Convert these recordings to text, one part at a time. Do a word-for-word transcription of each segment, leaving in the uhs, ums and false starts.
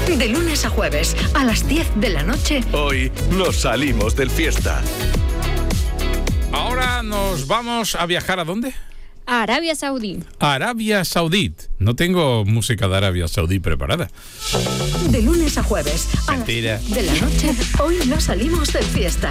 De lunes a jueves, a las diez de la noche. Hoy nos salimos del Fiesta. Ahora nos vamos a viajar ¿a dónde? A Arabia Saudí. Arabia Saudí. No tengo música de Arabia Saudí preparada. De lunes a jueves, a Mentira. las diez de la noche. Hoy nos salimos del Fiesta.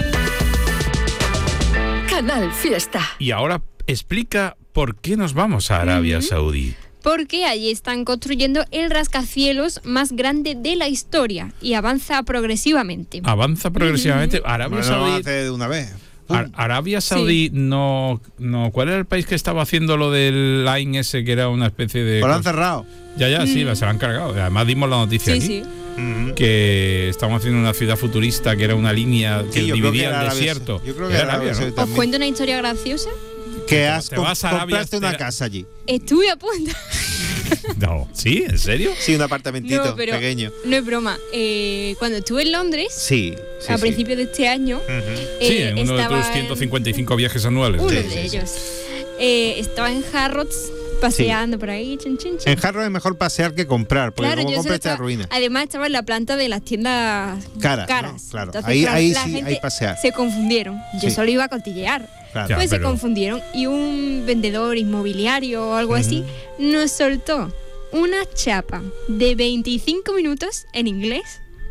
Canal Fiesta. Y ahora explica por qué nos vamos a Arabia uh-huh. Saudí. Porque allí están construyendo el rascacielos más grande de la historia y avanza progresivamente. Avanza progresivamente. Uh-huh. Arabia bueno, Saudí. hace de una vez. Ar- Arabia Saudí sí. no, no. ¿Cuál era el país que estaba haciendo lo del line ese que era una especie de? Lo han cerrado. Ya, ya, mm. sí, se lo han cargado. Además dimos la noticia sí, aquí. Sí. Mm-hmm. Que estaban haciendo una ciudad futurista que era una línea que sí, dividía que el desierto. Arabia, yo creo que era Arabia, Arabia, ¿no? ¿Os cuento una historia graciosa? Que has te vas a Arabia, compraste una casa allí. Estuve a punto. No, ¿sí? ¿En serio? Sí, un apartamentito no, pero pequeño. No es broma. Eh, cuando estuve en Londres, sí, sí a sí. principios de este año, uh-huh. eh, sí, en uno de tus ciento cincuenta y cinco en... viajes anuales. Uno sí, de sí, ellos. Sí. Eh, estaba en Harrods paseando sí. por ahí. Chin, chin, chin. En Harrods es mejor pasear que comprar, porque claro, como compras te estaba, arruina. Además estaba en la planta de las tiendas caras. caras. ¿no? Claro, Entonces, ahí, claro, ahí la sí gente hay pasear. Se confundieron. Yo sí. solo iba a cotillear. Claro. Pues ya, se pero... confundieron y un vendedor inmobiliario o algo uh-huh. así nos soltó una chapa de veinticinco minutos en inglés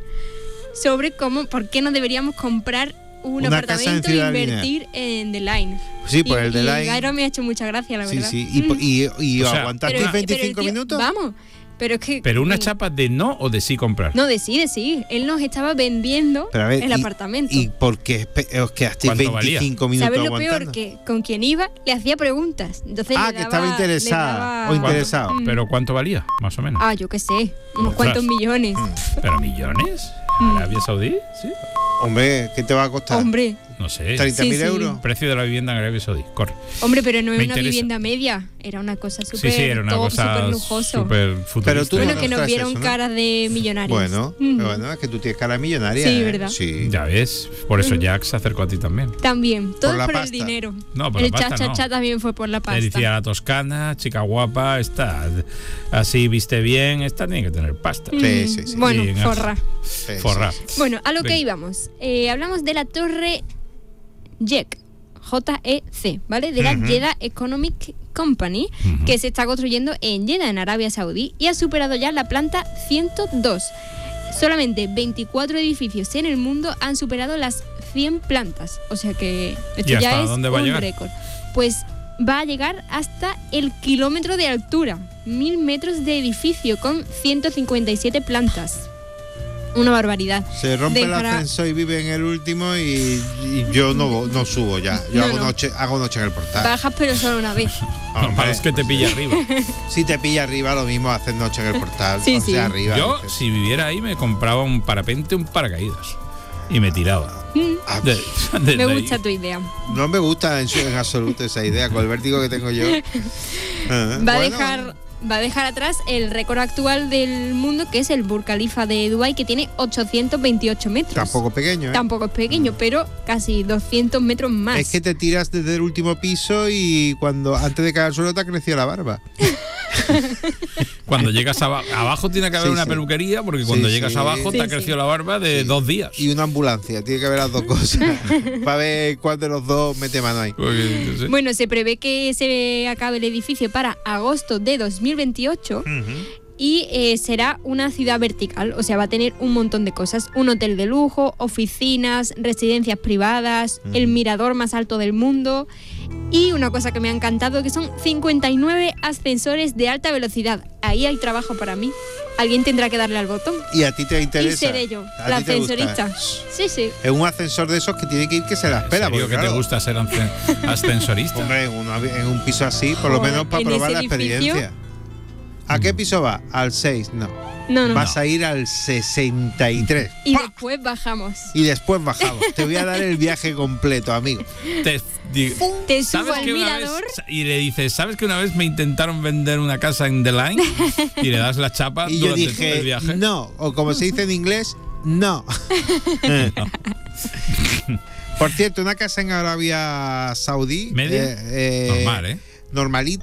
sobre cómo, por qué no deberíamos comprar un una apartamento e invertir en The Line. Sí, por y, el The Line. Y Gairo me ha hecho mucha gracia, la sí, verdad. Sí, sí. ¿Y, y, y o sea, aguantaste pero, veinticinco pero tío, minutos? Vamos. Pero es que. ¿Pero una chapa de no o de sí comprar? No, de sí, de sí. Él nos estaba vendiendo ver, el y, apartamento. ¿Y por qué os quedasteis veinticinco valía? minutos ¿Sabes lo aguantando? peor? Que con quien iba le hacía preguntas. Entonces ah, le que daba, estaba interesada daba... o interesado. Mm. ¿Pero cuánto valía, más o menos? Ah, yo qué sé. Unos cuantos millones. Mm. ¿Pero millones? Mm. ¿Arabia Saudí? Sí. Hombre, ¿qué te va a costar? Hombre. No sé. ¿treinta mil sí, sí. euros? Precio de la vivienda en Arabia Saudí. Corre. Hombre, pero no es Me una interesa. vivienda media. Era una cosa súper sí, sí, era una top, cosa súper lujoso. Súper futurista. Pero tú bueno, no que nos vieron eso, ¿no? caras de millonarios. Bueno, mm. pero bueno, es que tú tienes cara de millonaria. Sí, ¿eh? ¿verdad? Sí. Ya ves. Por eso Jack se acercó a ti también. También. Todo por, por por el dinero. No, por el la pasta cha-cha-cha no. también fue por la pasta. Le decía a la toscana, chica guapa, está así, viste bien, esta tiene que tener pasta. Mm. Sí, sí, sí. Bueno, sí, forra. Sí, forra. sí, sí. Bueno, a lo que Venga. íbamos. Eh, hablamos de la torre J E C. J E C, ¿vale? De la Uh-huh. Jeddah Economic Company, Uh-huh. que se está construyendo en Jeddah, en Arabia Saudí, y ha superado ya la planta ciento dos. Solamente veinticuatro edificios en el mundo han superado las cien plantas. O sea que esto ¿Y hasta ya es dónde va a un llegar? récord. Pues va a llegar hasta el kilómetro de altura, mil metros de edificio con ciento cincuenta y siete plantas. Una barbaridad. Se rompe Dejará- el ascensor y vive en el último y, y yo no, no subo ya. Yo No, hago, no. Noche, hago noche en el portal. Bajas pero solo una vez. Hombre, Para es que te pilla arriba. si te pilla arriba, lo mismo hacer noche en el portal. Sí, o sí. sea, arriba. Yo, dices, si viviera ahí, me compraba un parapente, un paracaídas. Y me tiraba. ah, De- desde Me ahí. gusta tu idea. No me gusta en, su- en absoluto esa idea, con el vértigo que tengo yo. Ah, Va a bueno, dejar va a dejar atrás el récord actual del mundo, que es el Burj Khalifa de Dubái, que tiene ochocientos veintiocho metros. Tampoco pequeño, ¿eh? Tampoco es pequeño, pero casi doscientos metros más. Es que te tiras desde el último piso y cuando antes de caer al suelo te ha crecido la barba. Cuando llegas aba- abajo tiene que haber Sí, una sí. peluquería, porque cuando Sí, llegas sí. abajo Sí, te ha sí. crecido la barba de Sí. dos días. Y una ambulancia, tiene que haber las dos cosas. Para ver cuál de los dos mete mano ahí. Porque, no sé. Bueno, se prevé que se acabe el edificio para agosto de dos mil veintiocho. Y eh, será una ciudad vertical, o sea, va a tener un montón de cosas. Un hotel de lujo, oficinas, residencias privadas, Mm. el mirador más alto del mundo. Y una cosa que me ha encantado, que son cincuenta y nueve ascensores de alta velocidad. Ahí hay trabajo para mí. Alguien tendrá que darle al botón. Y a ti te interesa. Y seré yo, ¿A la ti te gusta? ascensorista. Sí, sí. Es un ascensor de esos que tiene que ir que se la ¿En espera. serio porque, que te claro, gusta ser ascen- ascensorista? Hombre, en, una- en un piso así, por lo Joder, menos para en probar ese la edificio. experiencia. ¿A qué piso va? Al seis, no. No, no. Vas a ir al sesenta y tres. Y ¡Pa! después bajamos. Y después bajamos. Te voy a dar el viaje completo, amigo. Te, di- Te subo ¿sabes al que una mirador. vez- y le dices, ¿sabes que una vez me intentaron vender una casa en The Line? Y le das la chapa Y yo durante todo el dije, viaje. no. O como se dice en inglés, no. Por cierto, una casa en Arabia Saudí. ¿Media? eh, eh, Normal, ¿eh? Normalita,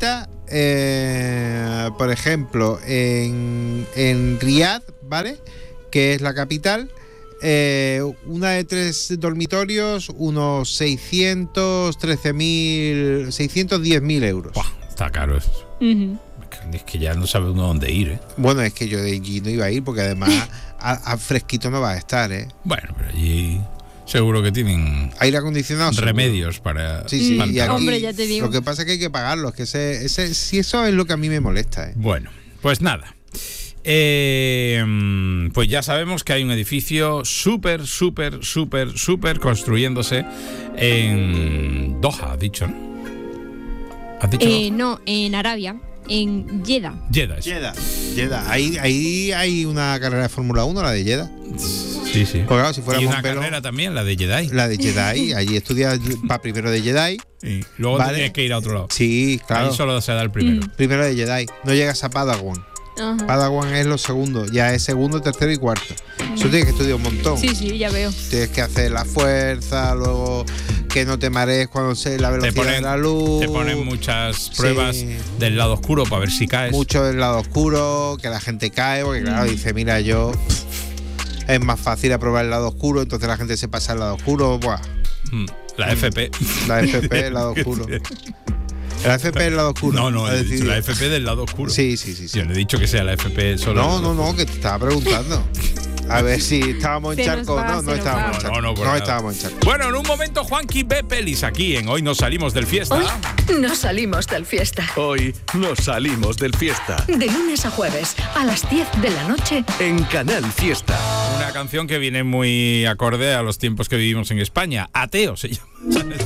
eh, por ejemplo, en, en Riad, ¿vale? Que es la capital, eh, una de tres dormitorios, unos seiscientos trece mil, seiscientos diez mil euros. Buah, está caro eso. Ujú. Es que ya no sabe uno dónde ir, ¿eh? Bueno, es que yo de allí no iba a ir porque además a, a fresquito no va a estar, ¿eh? Bueno, pero allí seguro que tienen Aire acondicionado. seguro. remedios para... Sí, sí, Mm, y aquí, hombre, ya te digo. Lo que pasa es que hay que pagarlo, es que ese, ese, si eso es lo que a mí me molesta, ¿eh? Bueno, pues nada. Eh, pues ya sabemos que hay un edificio súper, súper, súper, súper construyéndose en Doha, has dicho, ¿no? ¿Has dicho Eh, Doha? no, en Arabia, en Jeddah. Jeddah. eso. Jeddah. Jeddah. Ahí, ahí hay una carrera de Fórmula uno, la de Jeddah. Sí, sí. Pues claro, si fuera Y una Montpellier, carrera también, la de Jedi. la de Jedi, allí estudias para primero de Jedi. Y luego Vale. tienes que ir a otro lado. Sí, claro. Ahí solo se da el primero. Mm. Primero de Jedi. No llegas a Padawan. Ajá. Padawan es lo segundo. Ya es segundo, tercero y cuarto. Eso tienes que estudiar un montón. Sí, sí, ya veo. Tienes que hacer la fuerza, luego que no te marees cuando se la velocidad ponen- de la luz. Te ponen muchas pruebas Sí. del lado oscuro para ver si caes. Mucho del lado oscuro, que la gente cae, porque claro, dice, mira, yo pff, es más fácil aprobar el lado oscuro, entonces la gente se pasa al lado oscuro, buah, Mm, La F P. la F P el lado oscuro. La F P es el lado oscuro. No, no, ha he dicho decidido. la F P del lado oscuro. Sí, sí, sí, sí. Yo no he dicho que sea la F P solo. No, no, no, que te estaba preguntando. A ver si estábamos en Se nos charco. va, No, se no nos estábamos va. en charco. No, no, por No nada. estábamos en charco. Bueno, en un momento Juanqui ve pelis aquí en Hoy Nos Salimos del Fiesta. Hoy nos salimos del fiesta. Hoy nos salimos del fiesta. De lunes a jueves, a las diez de la noche, En Canal Fiesta. Una canción que viene muy acorde a los tiempos que vivimos en España. Ateo se llama.